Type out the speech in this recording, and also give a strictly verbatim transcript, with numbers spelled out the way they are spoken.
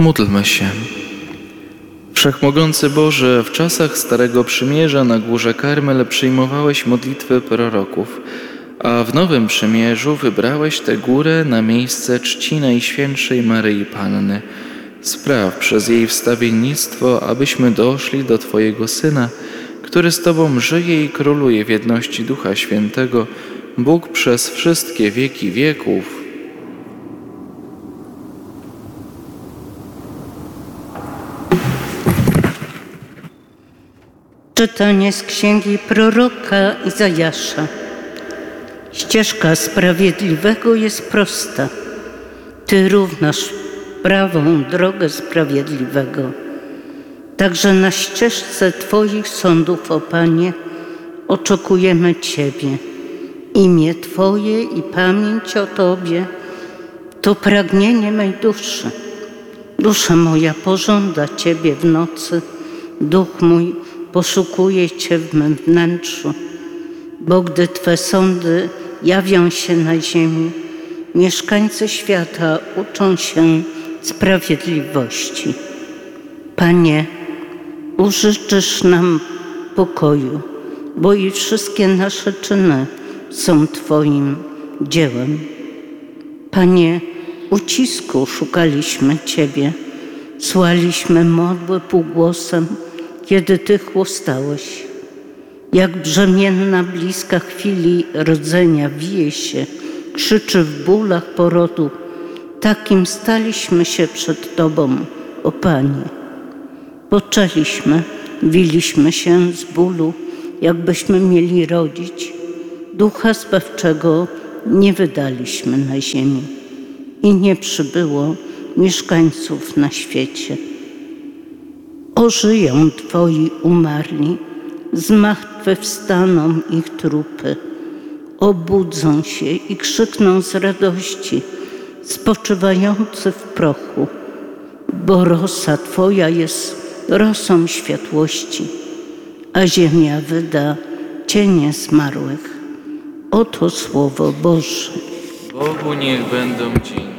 Módlmy się. Wszechmogący Boże, w czasach Starego Przymierza na górze Karmel przyjmowałeś modlitwy proroków, a w Nowym Przymierzu wybrałeś tę górę na miejsce czci Najświętszej Maryi Panny. Spraw przez jej wstawiennictwo, abyśmy doszli do Twojego Syna, który z Tobą żyje i króluje w jedności Ducha Świętego, Bóg przez wszystkie wieki wieków. Czytanie z księgi proroka Izajasza. Ścieżka sprawiedliwego jest prosta. Ty równasz prawą drogę sprawiedliwego. Także na ścieżce Twoich sądów, o Panie, oczekujemy Ciebie. Imię Twoje i pamięć o Tobie to pragnienie mej duszy. Dusza moja pożąda Ciebie w nocy, duch mój poszukuje Cię w mym wnętrzu, bo gdy Twe sądy jawią się na ziemi, mieszkańcy świata uczą się sprawiedliwości. Panie, użyczysz nam pokoju, bo i wszystkie nasze czyny są Twoim dziełem. Panie, ucisku szukaliśmy Ciebie, słaliśmy modły półgłosem, kiedy Ty chłostałeś. Jak brzemienna bliska chwili rodzenia wije się, krzyczy w bólach porodu, takim staliśmy się przed Tobą, o Panie. Poczęliśmy, wiliśmy się z bólu, jakbyśmy mieli rodzić. Ducha Zbawczego nie wydaliśmy na ziemi i nie przybyło mieszkańców na świecie. Ożyją Twoi umarli, zmartwychwstaną ich trupy, obudzą się i krzykną z radości, spoczywający w prochu, bo rosa Twoja jest rosą światłości, a ziemia wyda cienie zmarłych. Oto słowo Boże. Bogu niech będą dzięki.